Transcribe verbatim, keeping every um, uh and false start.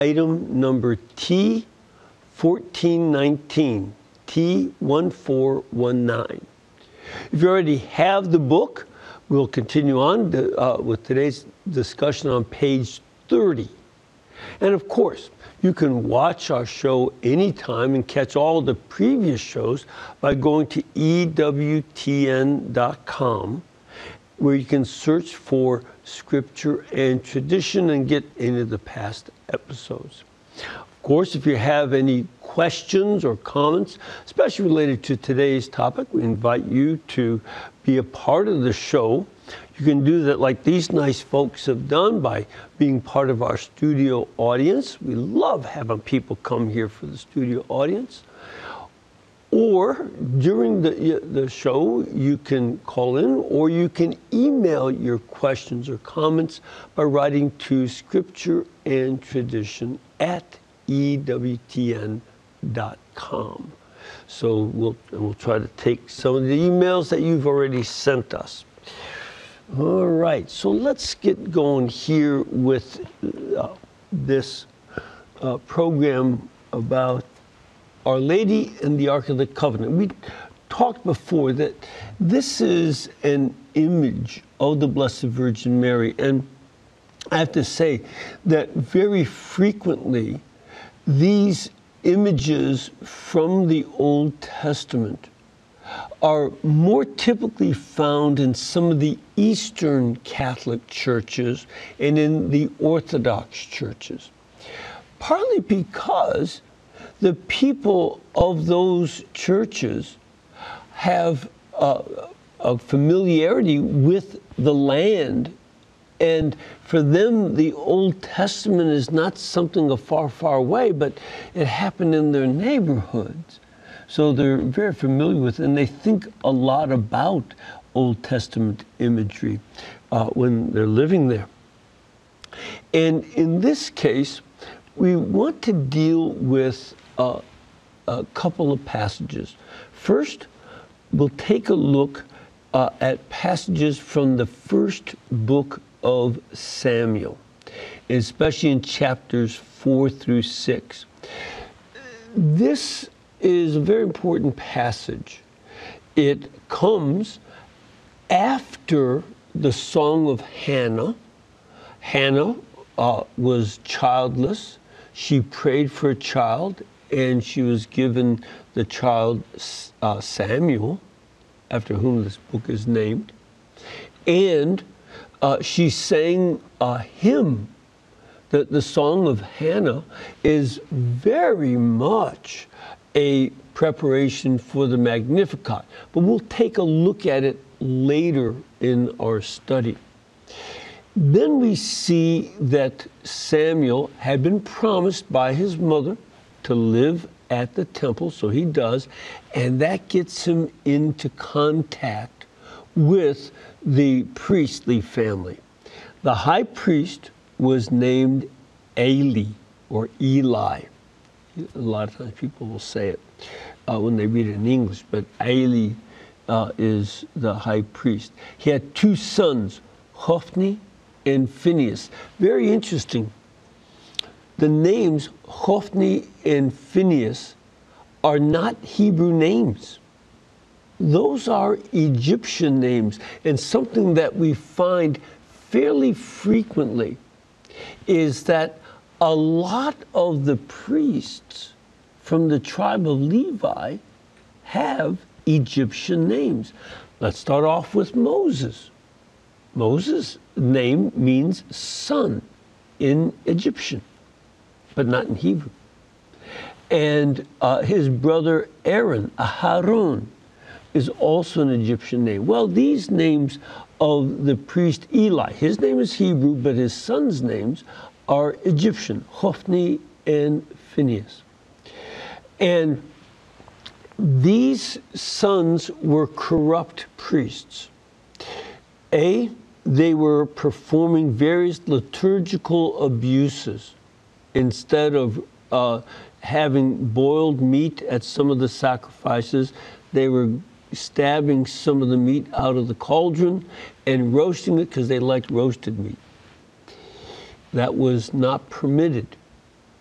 item number T fourteen nineteen, T one four one nine. If you already have the book, we'll continue on to, uh, with today's discussion on page thirty. And of course, you can watch our show anytime and catch all the previous shows by going to E W T N dot com, where you can search for Scripture and Tradition and get into the past episodes. Of course, if you have any questions or comments, especially related to today's topic, we invite you to be a part of the show. You can do that like these nice folks have done by being part of our studio audience. We love having people come here for the studio audience. Or during the, the show, you can call in or you can email your questions or comments by writing to Scripture and Tradition at E W T N dot com. So we'll, we'll try to take some of the emails that you've already sent us. All right, so let's get going here with uh, this uh, program about Our Lady and the Ark of the Covenant. We talked before that this is an image of the Blessed Virgin Mary, and I have to say that very frequently these images from the Old Testament are more typically found in some of the Eastern Catholic churches and in the Orthodox churches, partly because the people of those churches have uh, a familiarity with the land, and for them the Old Testament is not something a far, far away, but it happened in their neighborhoods. So they're very familiar with it, and they think a lot about Old Testament imagery uh, when they're living there. And in this case, we want to deal with uh, a couple of passages. First, we'll take a look uh, at passages from the first book of Samuel, especially in chapters four through six. This is a very important passage. It comes after the Song of Hannah. Hannah uh, was childless. She prayed for a child, and she was given the child uh, Samuel, after whom this book is named. And uh, she sang a hymn. The, the Song of Hannah is very much a preparation for the Magnificat, but we'll take a look at it later in our study. Then we see that Samuel had been promised by his mother to live at the temple, so he does, and that gets him into contact with the priestly family. The high priest was named Eli, or Eli. A lot of times people will say it uh, when they read it in English, but Eli uh, is the high priest. He had two sons, Hophni and Phinehas. Very interesting. The names Hophni and Phinehas are not Hebrew names. Those are Egyptian names, and something that we find fairly frequently is that a lot of the priests from the tribe of Levi have Egyptian names. Let's start off with Moses. Moses' name means son in Egyptian, but not in Hebrew. And uh, his brother Aaron, Aharon, is also an Egyptian name. Well, these names of the priest Eli, his name is Hebrew, but his sons' names are Egyptian, Hophni and Phinehas. And these sons were corrupt priests. A, they were performing various liturgical abuses. Instead of uh, having boiled meat at some of the sacrifices, they were stabbing some of the meat out of the cauldron and roasting it because they liked roasted meat. That was not permitted.